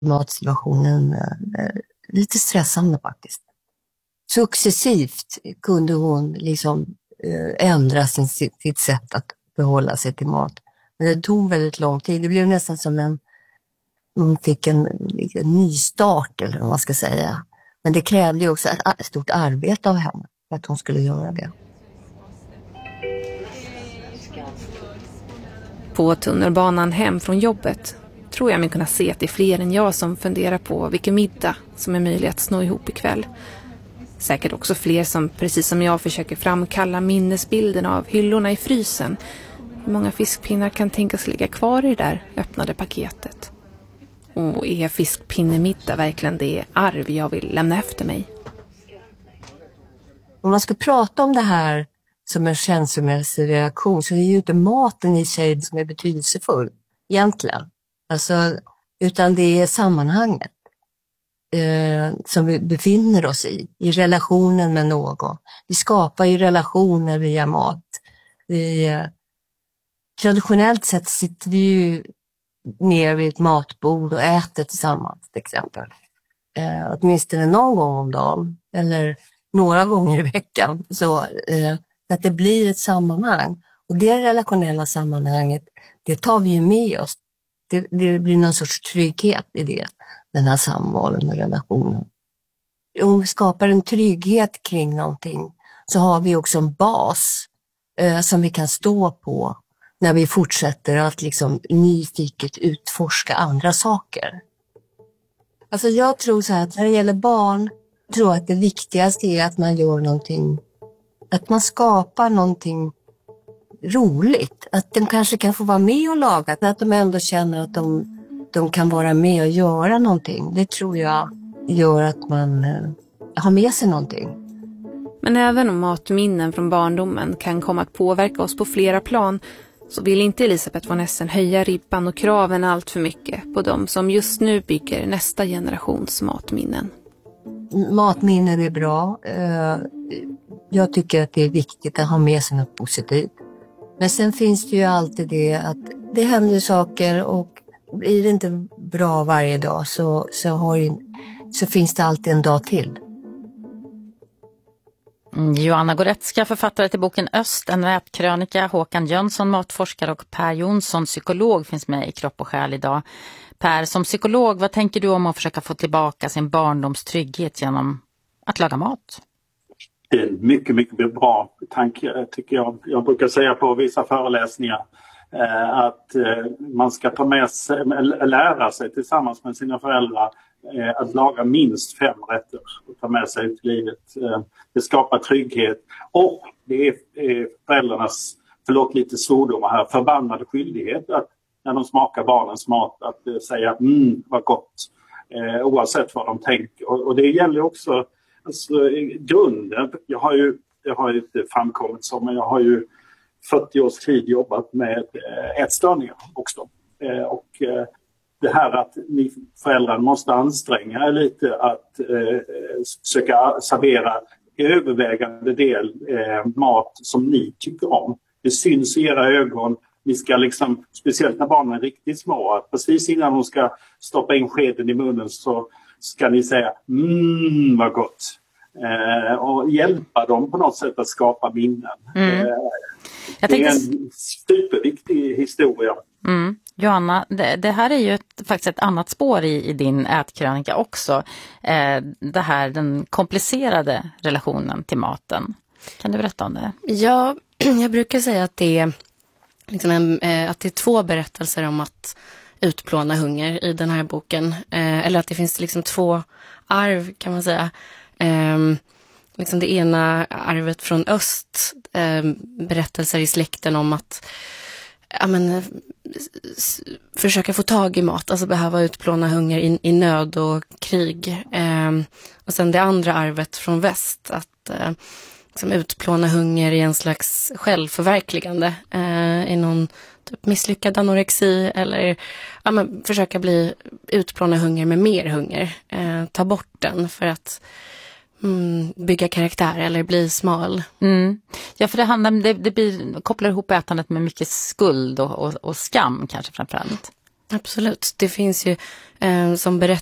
matsituationen lite stressande faktiskt. Successivt kunde hon liksom ändra sitt sätt att förhålla sig till mat. Men det tog väldigt lång tid. Det blev nästan som hon fick en ny start eller vad man ska säga. Men det krävde ju också ett stort arbete av henne för att hon skulle göra det. På tunnelbanan hem från jobbet tror jag mig kunna se att det är fler än jag som funderar på vilken middag som är möjlig att snå ihop ikväll. Säkert också fler som precis som jag försöker framkalla minnesbilden av hyllorna i frysen. Hur många fiskpinnar kan tänkas ligga kvar i det där öppnade paketet? Och är fiskpinnemiddag verkligen det arv jag vill lämna efter mig? Om man ska prata om det här som en känslomässig reaktion så är det ju inte maten i sig som är betydelsefull egentligen. Alltså, utan det är sammanhanget som vi befinner oss i relationen med någon. Vi skapar ju relationer via mat. Traditionellt sett sitter vi ju ner vid ett matbord och äter tillsammans till exempel. Åtminstone någon gång om dagen eller några gånger i veckan. Så att det blir ett sammanhang. Och det relationella sammanhanget, det tar vi ju med oss. Det blir någon sorts trygghet i det, den här samvalen och relationen. Om vi skapar en trygghet kring någonting så har vi också en bas som vi kan stå på när vi fortsätter att liksom nyfiket utforska andra saker. Alltså jag tror så här att när det gäller barn, tror jag att det viktigaste är att man gör någonting, att man skapar någonting roligt. Att de kanske kan få vara med och laga, att de ändå känner att de kan vara med och göra någonting. Det tror jag gör att man har med sig någonting. Men även om matminnen från barndomen kan komma att påverka oss på flera plan så vill inte Elisabeth von Essen höja ribban och kraven allt för mycket på dem som just nu bygger nästa generations matminnen. Matminnen är bra. Jag tycker att det är viktigt att ha med sig något positivt. Men sen finns det ju alltid det att det händer saker och blir det inte bra varje dag så finns det alltid en dag till. Joanna Goretzka, författare till boken Öst, en ätkrönika. Håkan Jönsson, matforskare, och Per Jonsson, psykolog, finns med i Kropp och själ idag. Per, som psykolog, vad tänker du om att försöka få tillbaka sin barndomstrygghet genom att laga mat? Det är en mycket, mycket bra tanke, tycker jag. Jag brukar säga på vissa föreläsningar att man ska ta med sig, lära sig tillsammans med sina föräldrar att laga minst 5 rätter och ta med sig ut i livet. Det skapar trygghet och det är föräldrarnas, förlåt lite svordomar här, förbannade skyldighet att när de smakar barnens mat att säga vad gott, oavsett vad de tänker. Och det gäller också alltså, grunden. Det har ju inte framkommit så, men jag har ju 40 års tid jobbat med ätstörningar också. Och det här att ni föräldrar måste anstränga er lite att försöka servera i övervägande del mat som ni tycker om. Det syns i era ögon. Ni ska liksom, speciellt när barnen är riktigt små, att precis innan de ska stoppa in skeden i munnen så ska ni säga vad gott. Och hjälpa dem på något sätt att skapa minnen. Det är en superviktig historia. Johanna, det här är ju faktiskt ett annat spår i din ätkrönika också. Det här, den komplicerade relationen till maten. Kan du berätta om det? Ja, jag brukar säga att det är, liksom att det är 2 berättelser om att utplåna hunger i den här boken. Eller att det finns liksom 2 arv, kan man säga. Liksom det ena arvet från öst, berättelser i släkten om att försöka få tag i mat, alltså behöva utplåna hunger i nöd och krig. Och sen det andra arvet från väst, att liksom utplåna hunger i en slags självförverkligande, i någon typ misslyckad anorexi, eller försöka utplåna hunger med mer hunger, ta bort den för att bygga karaktär eller bli smal. Ja, för det kopplar ihop ätandet med mycket skuld och skam kanske framförallt. Absolut. Det finns ju som